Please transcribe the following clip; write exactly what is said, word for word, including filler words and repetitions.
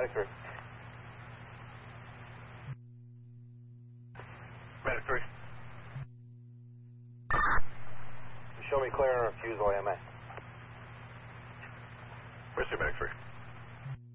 Medic three. Medic three. Show me clear on our Fusel A M A.